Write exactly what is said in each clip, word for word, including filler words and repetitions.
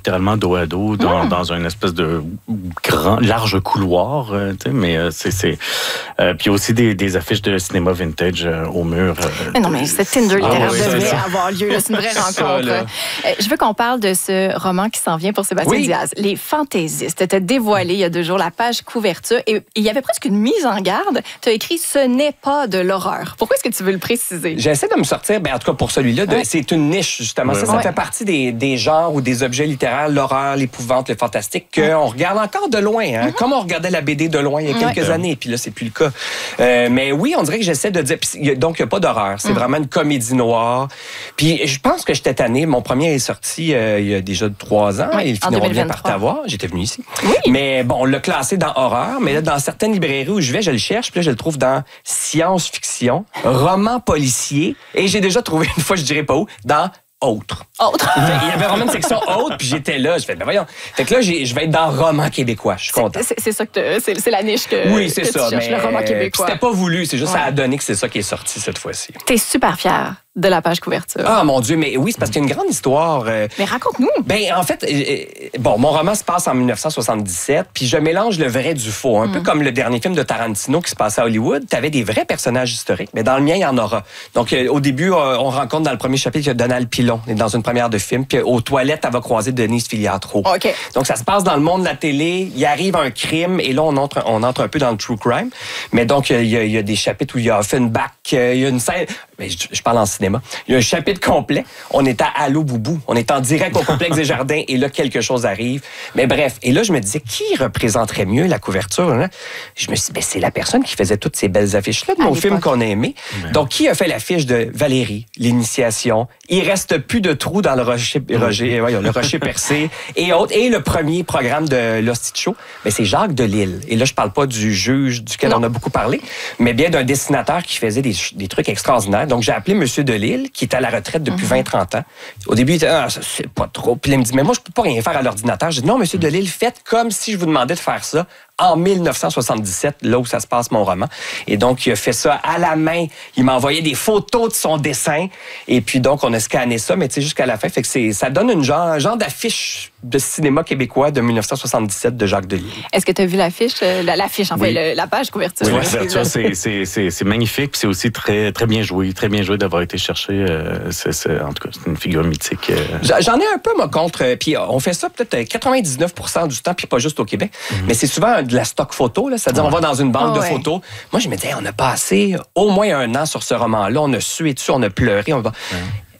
littéralement dos à dos dans, mmh. dans une espèce de grand, large couloir. Euh, mais euh, c'est... c'est euh, puis aussi des, des affiches de cinéma vintage euh, au mur. Euh, mais non, mais cette Tinder littéraire ah, oui, devrait ça, avoir lieu. C'est une vraie rencontre. Ça, euh, je veux qu'on parle de ce roman qui s'en vient pour Sébastien oui. Diaz. Les Fantaisistes. Tu as dévoilé il y a deux jours la page couverture et il y avait presque une mise en garde. Tu as écrit « Ce n'est pas de l'horreur ». Pourquoi est-ce que tu veux le préciser? J'essaie de me sortir, ben, en tout cas pour celui-là, de, ouais. c'est une niche, justement. Ouais. Ça, ça ouais. fait partie des, des genres ou des objets littéraires, l'horreur, l'épouvante, le fantastique, qu'on ouais. regarde encore de loin, hein, mm-hmm. comme on regardait la B D de loin il y a quelques ouais. années, puis là, c'est plus le cas. Euh, mais oui, on dirait que j'essaie de dire... Donc, il n'y a pas d'horreur. C'est mm. vraiment une comédie noire. Puis je pense que j'étais tanné. Mon premier est sorti euh, il y a déjà trois ans. Oui, ils finiront bien par t'avoir. J'étais venu ici. Oui. Mais bon, on l'a classé dans horreur. Mais là, dans certaines librairies où je vais, je le cherche. Puis là, je le trouve dans science-fiction, roman policier. Et j'ai déjà trouvé, une fois, je dirais pas où, dans autre. Autre. Il y avait vraiment une section autre, puis j'étais là. Je fais, ben voyons. Fait que là, j'ai, je vais être dans roman québécois. Je suis content. C'est, c'est ça que te, c'est, c'est la niche que, oui, c'est que ça, tu cherches, mais le roman québécois. C'était pas voulu. C'est juste, ouais. ça a donné que c'est ça qui est sorti cette fois-ci. T'es super fière de la page couverture. Ah, mon Dieu, mais oui, c'est parce qu'il y a une grande histoire. Euh, mais raconte-nous. Ben, en fait, euh, bon, mon roman se passe en dix-neuf cent soixante-dix-sept, puis je mélange le vrai du faux. Un mm. peu comme le dernier film de Tarantino qui se passait à Hollywood. T'avais des vrais personnages historiques, mais dans le mien, il y en aura. Donc, euh, au début, euh, on rencontre dans le premier chapitre, il y a Donald Pilon, dans une première de film, puis aux toilettes, elle va croiser Denise Filiatro. Okay. Donc, ça se passe dans le monde de la télé, il arrive un crime, et là, on entre, on entre un peu dans le true crime. Mais donc, il y a, il y a des chapitres où il y a Offenbach, il y a une scène... Mais je, je parle en cinéma. Il y a un chapitre complet. On est à Allô Boubou. On est en direct au complexe des Jardins et là, quelque chose arrive. Mais bref. Et là, je me disais, qui représenterait mieux la couverture? Hein? Je me suis dit, ben, c'est la personne qui faisait toutes ces belles affiches-là de nos films qu'on a aimés. Ouais. Donc, qui a fait l'affiche de Valérie, l'initiation? Il reste plus de trous dans le rocher, rocher, ouais, le rocher percé et autres. Et le premier programme de l'Hostie Show, ben, c'est Jacques Delisle. Et là, je parle pas du juge duquel non. on a beaucoup parlé, mais bien d'un dessinateur qui faisait des, des trucs extraordinaires. Donc, j'ai appelé M. Delisle, qui est à la retraite depuis mm-hmm. vingt trente ans. Au début, il était, ah, ça, c'est pas trop. Puis là, il me dit, mais moi, je peux pas rien faire à l'ordinateur. J'ai dit, non, M. Delisle, faites comme si je vous demandais de faire ça en dix-neuf cent soixante-dix-sept, là où ça se passe, mon roman. Et donc, il a fait ça à la main. Il m'a envoyé des photos de son dessin. Et puis, donc, on a scanné ça, mais tu sais, jusqu'à la fin. Fait que c'est, ça donne une genre, un genre d'affiche de cinéma québécois de dix-neuf cent soixante-dix-sept de Jacques Delisle. Est-ce que tu as vu l'affiche, euh, l'affiche, en fait, oui. le, la page couverture? Oui, la couverture, c'est, c'est, c'est, c'est magnifique. Puis c'est aussi très, très bien joué. Très bien joué d'avoir été cherché. Euh, c'est, c'est, en tout cas, c'est une figure mythique. Euh... J'en ai un peu, moi, contre. Euh, puis on fait ça peut-être quatre-vingt-dix-neuf pour cent du temps, puis pas juste au Québec. Mm-hmm. Mais c'est souvent de la stock photo. Là, c'est-à-dire, ouais. on va dans une banque oh, de ouais. photos. Moi, je me disais, hey, on a passé au moins un an sur ce roman-là. On a sué dessus, on a pleuré. On va... ouais.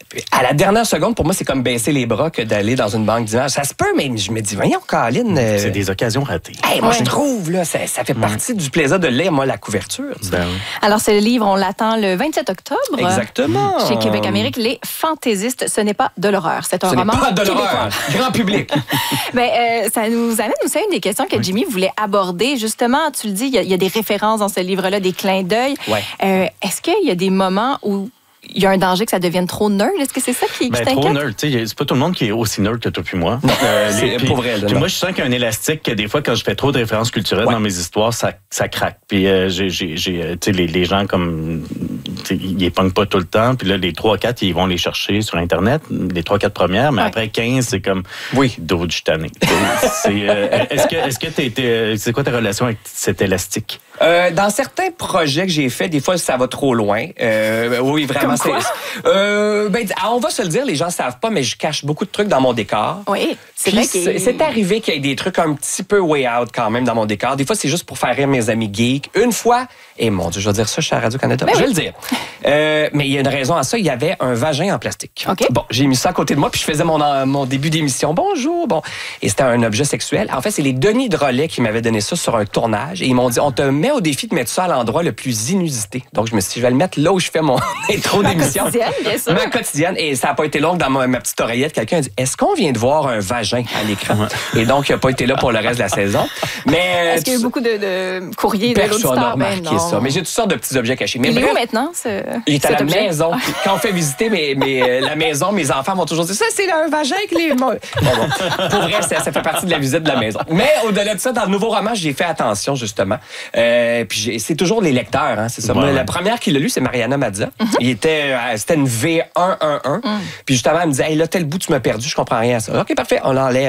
À la dernière seconde, pour moi, c'est comme baisser les bras que d'aller dans une banque d'images. Ça se peut, mais je me dis, voyons, Caroline... Euh... C'est des occasions ratées. Hey, moi, ouais. je trouve, là, ça, ça fait partie mmh. du plaisir de lire, moi, la couverture. Ben oui. Alors, ce livre, on l'attend le vingt-sept octobre. Exactement. Chez Québec Amérique, Les Fantaisistes, ce n'est pas de l'horreur. C'est un ce roman n'est pas de québécois. l'horreur. Grand public. ben, euh, ça nous amène aussi à une des questions que oui. Jimmy voulait aborder. Justement, tu le dis, il y, y a des références dans ce livre-là, des clins d'œil. Ouais. Euh, est-ce qu'il y a des moments où il y a un danger que ça devienne trop nerd? Est-ce que c'est ça qui, qui ben, t'inquiète? Trop nerd. T'sais, c'est pas tout le monde qui est aussi nerd que toi puis moi. Non, euh, c'est puis, pour vrai. Là, puis moi, je sens qu'il y a un élastique que des fois, quand je fais trop de références culturelles ouais. dans mes histoires, ça, ça craque. Puis euh, j'ai, j'ai, j'ai, les, les gens, comme... ils les pognent pas tout le temps. Puis là, les trois quatre, ils vont les chercher sur Internet. Les trois quatre premières. Mais ouais. après quinze, c'est comme... Oui. D'autres, je suis tanné. C'est, euh, est-ce que, est-ce que t'es, t'es, c'est quoi ta relation avec cet élastique? Euh, dans certains projets que j'ai faits, des fois, ça va trop loin. Euh, oui, vraiment. Comme quoi? C'est, euh, ben, on va se le dire, les gens savent pas, mais je cache beaucoup de trucs dans mon décor. Oui, c'est Puis vrai c'est, qu'il... c'est arrivé qu'il y ait des trucs un petit peu way out quand même dans mon décor. Des fois, c'est juste pour faire rire mes amis geeks. Une fois, et mon Dieu, je vais dire ça, je suis à Radio-Canada. Ben je oui. vais le dire. Euh, mais il y a une raison à ça. Il y avait un vagin en plastique. Okay. Bon, j'ai mis ça à côté de moi, puis je faisais mon, mon début d'émission. Bonjour, bon. Et c'était un objet sexuel. En fait, c'est les Denis Drolet qui m'avaient donné ça sur un tournage. Et ils m'ont dit, on te met au défi de mettre ça à l'endroit le plus inusité. Donc, je me suis dit, je vais le mettre là où je fais mon intro d'émission. Ma quotidienne, bien sûr. Ma quotidienne. Et ça n'a pas été long dans ma, ma petite oreillette. Quelqu'un a dit, est-ce qu'on vient de voir un vagin à l'écran? Et donc, il n'a pas été là pour le reste de la saison. Mais, est-ce qu'il y a eu beaucoup de, de courriers de l'auditeur? Personne n'a remarqué ça. Mais j'ai toutes sortes de petits objets cachés. Mais il est bref, où maintenant? Ce, il est à la objet? maison. Quand on fait visiter mes, mes, la maison, mes enfants vont toujours dire, ça, c'est un vagin avec les... Bon, bon. Pour vrai, ça, ça fait partie de la visite de la maison. Mais au-delà de ça, dans le nouveau roman, j'ai fait attention, justement. Euh, puis j'ai, c'est toujours les lecteurs, hein, c'est ça. Ouais. La première qui l'a lu, c'est Mariana Mazza. Mm-hmm. Il était, euh, c'était une V un un un. Mm. Puis justement, elle me disait, hey, là, tel bout, tu m'as perdu, je comprends rien à ça. OK, parfait, on l'enlève.